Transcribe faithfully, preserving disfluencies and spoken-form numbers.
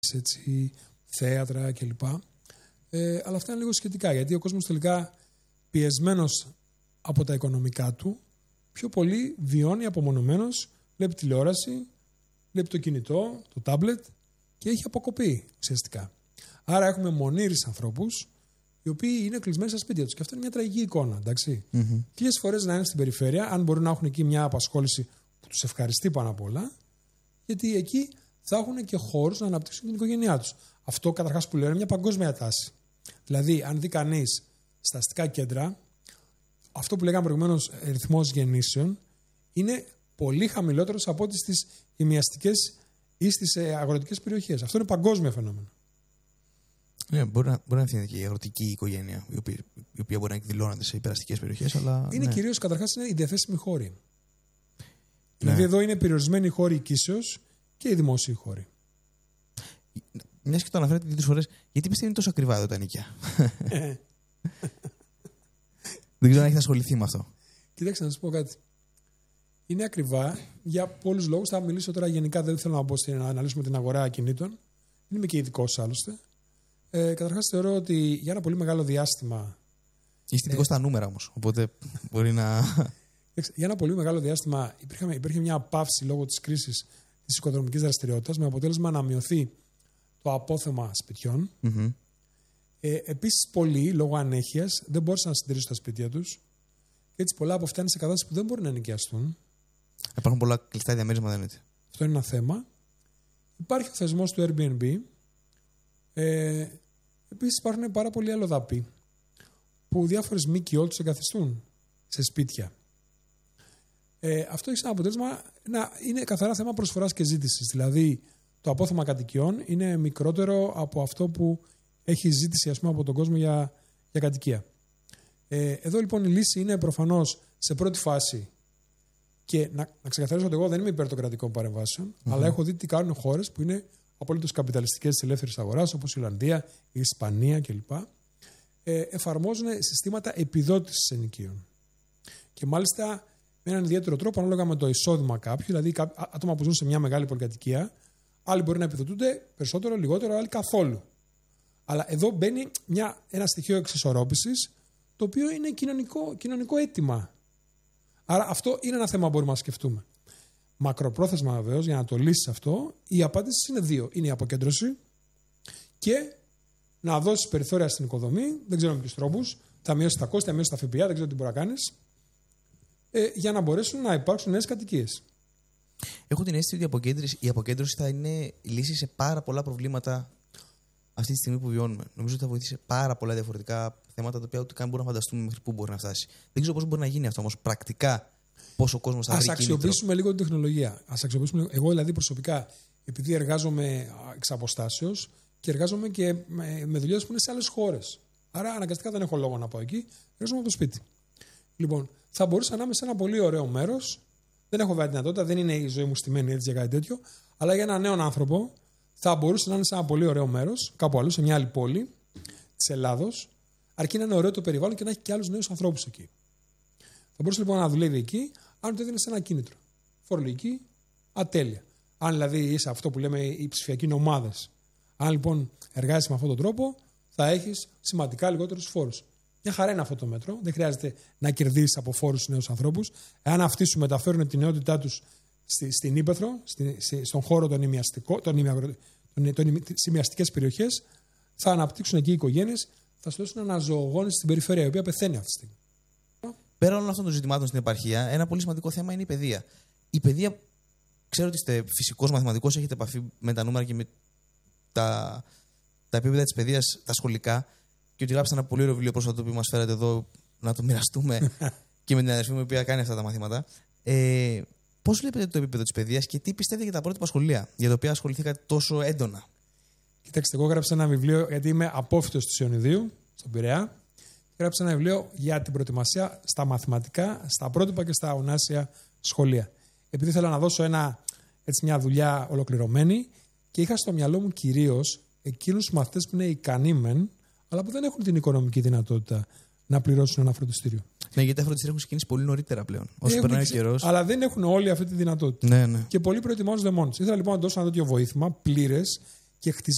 έτσι, θέατρα κλπ. Ε, αλλά αυτά είναι λίγο σχετικά, γιατί ο κόσμος τελικά πιεσμένος από τα οικονομικά του, πιο πολύ βιώνει απομονωμένος, βλέπει τηλεόραση, βλέπει το κινητό, το τάμπλετ και έχει αποκοπεί ουσιαστικά. Άρα έχουμε μονήρεις ανθρώπους οι οποίοι είναι κλεισμένοι στα σπίτια τους. Και αυτό είναι μια τραγική εικόνα, εντάξει. Mm-hmm. Χίλιες φορές να είναι στην περιφέρεια, αν μπορούν να έχουν εκεί μια απασχόληση που τους ευχαριστεί πάνω απ' όλα, γιατί εκεί θα έχουν και χώρους να αναπτύξουν την οικογένειά τους. Αυτό καταρχάς που λέω είναι μια παγκόσμια τάση. Δηλαδή, αν δει κανείς στα αστικά κέντρα, αυτό που λέγαμε προηγουμένως ρυθμός γεννήσεων είναι πολύ χαμηλότερος από ό,τι στις ημιαστικές ή στις αγροτικές περιοχές. Αυτό είναι παγκόσμιο φαινόμενο. Ναι, μπορεί να, μπορεί να είναι και η αγροτική οικογένεια, η οποία, η οποία μπορεί να εκδηλώνεται σε υπεραστικές περιοχές, αλλά. Είναι ναι. κυρίως, καταρχάς, είναι οι διαθέσιμοι χώροι. Ναι. Δηλαδή, εδώ είναι περιορισμένοι οι χώροι οικίσεως και οι δημόσιοι χώροι. Μια και το αναφέρετε δύο φορές, γιατί πιστεύετε είναι τόσο ακριβά εδώ τα νοικιά? Δεν ξέρω αν έχετε ασχοληθεί με αυτό. Κοιτάξτε, να σας πω κάτι. Είναι ακριβά για πολλούς λόγους. Θα μιλήσω τώρα γενικά, δεν θέλω να μπω στην να αναλύσουμε την αγορά ακινήτων. Δεν είμαι και ειδικός άλλωστε. Ε, καταρχάς, θεωρώ ότι για ένα πολύ μεγάλο διάστημα. Είστε ειδικός στα νούμερα όμως. Οπότε μπορεί να. Για ένα πολύ μεγάλο διάστημα υπήρχε, υπήρχε μια παύση λόγω της κρίσης της οικοδομικής δραστηριότητας, με αποτέλεσμα να μειωθεί το απόθεμα σπιτιών. Mm-hmm. Ε, επίσης, πολλοί λόγω ανέχειας δεν μπόρεσαν να συντηρήσουν τα σπίτια τους. Και έτσι πολλά από αυτά είναι σε κατάσταση που δεν μπορούν να ενοικιαστούν. Υπάρχουν πολλά κλειστά διαμέρισματα, δεν είναι. Αυτό είναι ένα θέμα. Υπάρχει ο θεσμός του Airbnb. Ε, επίσης, υπάρχουν πάρα πολλοί αλλοδαποί που διάφορες ΜΚΟ τους εγκαθιστούν σε σπίτια. Ε, αυτό έχει σαν αποτέλεσμα να είναι καθαρά θέμα προσφοράς και ζήτησης. Δηλαδή, το απόθεμα κατοικιών είναι μικρότερο από αυτό που έχει ζήτηση, ας πούμε, από τον κόσμο για, για κατοικία. Ε, εδώ λοιπόν η λύση είναι προφανώς σε πρώτη φάση, και να, να ξεκαθαρίσω ότι εγώ δεν είμαι υπέρ των κρατικών παρεμβάσεων, mm-hmm. αλλά έχω δει τι κάνουν χώρες που είναι απολύτως καπιταλιστικές της ελεύθερης αγοράς, όπως η Ολλανδία, η Ισπανία κλπ. Ε, εφαρμόζουν συστήματα επιδότησης ενοικίων. Και μάλιστα με έναν ιδιαίτερο τρόπο, ανάλογα με το εισόδημα κάποιου, δηλαδή άτομα που ζουν σε μια μεγάλη πολυκατοικία, άλλοι μπορεί να επιδοτούνται περισσότερο, λιγότερο, άλλοι καθόλου. Αλλά εδώ μπαίνει μια, ένα στοιχείο εξισορρόπησης, το οποίο είναι κοινωνικό, κοινωνικό αίτημα. Άρα αυτό είναι ένα θέμα που μπορούμε να σκεφτούμε. Μακροπρόθεσμα βεβαίως, για να το λύσεις αυτό, οι απαντήσεις είναι δύο. Είναι η αποκέντρωση και να δώσεις περιθώρια στην οικοδομή, δεν ξέρω με ποιους τρόπους, θα μειώσεις τα κόστη, θα μειώσεις τα ΦΠΑ, δεν ξέρω τι μπορεί να κάνεις, ε, για να μπορέσουν να υπάρξουν νέες κατοικίες. Έχω την αίσθηση ότι η αποκέντρωση, η αποκέντρωση θα είναι λύση σε πάρα πολλά προβλήματα αυτή τη στιγμή που βιώνουμε. Νομίζω ότι θα βοηθήσει πάρα πολλά διαφορετικά θέματα, τα οποία ούτε καν μπορούμε να φανταστούμε μέχρι πού μπορεί να φτάσει. Δεν ξέρω πώς μπορεί να γίνει αυτό όμως πρακτικά, πόσο ο κόσμος θα βρει κίνητρο. Ας αξιοποιήσουμε λίγο την τεχνολογία. Ας αξιοποιήσουμε λίγο. Εγώ δηλαδή προσωπικά, επειδή εργάζομαι εξ αποστάσεως και εργάζομαι και με, με δουλειές που είναι σε άλλες χώρες. Άρα αναγκαστικά δεν έχω λόγο να πάω εκεί, εργάζομαι από το σπίτι. Λοιπόν, θα μπορούσα να είμαι σε ένα πολύ ωραίο μέρος. Δεν έχω βέβαια δυνατότητα, δεν είναι η ζωή μου στημένη έτσι για κάτι τέτοιο, αλλά για έναν νέο άνθρωπο θα μπορούσε να είναι σε ένα πολύ ωραίο μέρος, κάπου αλλού, σε μια άλλη πόλη της Ελλάδος, αρκεί να είναι ωραίο το περιβάλλον και να έχει και άλλους νέους ανθρώπους εκεί. Θα μπορούσε λοιπόν να δουλεύει εκεί, αν το έδινε σε ένα κίνητρο. Φορολογική ατέλεια. Αν δηλαδή είσαι αυτό που λέμε οι ψηφιακοί νομάδες. Αν λοιπόν εργάζεσαι με αυτόν τον τρόπο, θα έχεις σημαντικά λιγότερους φόρους. Μια χαρά είναι αυτό το μέτρο. Δεν χρειάζεται να κερδίσεις από φόρους τους νέους ανθρώπους. Εάν αυτοί σου μεταφέρουν την νεότητά τους στη, στην ύπαιθρο, στη, στη, στον χώρο των ημιαστικών, των ημιαγρο, των, των, τις ημιαστικές περιοχές, θα αναπτύξουν εκεί οι οικογένειες, θα σου δώσουν αναζωογόνηση στην περιφέρεια, η οποία πεθαίνει αυτή τη στιγμή. Πέρα όλων αυτών των ζητημάτων στην επαρχία, ένα πολύ σημαντικό θέμα είναι η παιδεία. Η παιδεία, ξέρω ότι είστε φυσικός μαθηματικός, έχετε επαφή με τα νούμερα και με τα, τα επίπεδα της παιδείας, τα σχολικά. Και ότι γράψατε ένα πολύ ωραίο βιβλίο πρόσφατα που μας φέρατε εδώ να το μοιραστούμε και με την αδερφή μου η οποία κάνει αυτά τα μαθήματα. Ε, πώς βλέπετε το επίπεδο της παιδείας και τι πιστεύετε για τα πρότυπα σχολεία, για τα οποία ασχοληθήκατε τόσο έντονα? Κοιτάξτε, εγώ γράψα ένα βιβλίο, γιατί είμαι απόφοιτος του Ιωνιδίου, στον Πειραιά. Γράψα ένα βιβλίο για την προετοιμασία στα μαθηματικά, στα πρότυπα και στα ουνάσια σχολεία. Επειδή ήθελα να δώσω ένα, έτσι, μια δουλειά ολοκληρωμένη και είχα στο μυαλό μου κυρίως εκείνους τους μαθητές που είναι ικανοί μεν, αλλά που δεν έχουν την οικονομική δυνατότητα να πληρώσουν ένα φροντιστήριο. Ναι, γιατί τα φροντιστήρια έχουν ξεκινήσει πολύ νωρίτερα πλέον. Όσο περνάει ο καιρός. Αλλά δεν έχουν όλοι αυτή τη δυνατότητα. Ναι, ναι. Και πολλοί προετοιμάζονται μόνοι τους. Ήθελα λοιπόν να δώσω ένα τέτοιο βοήθημα πλήρες και χτισμένο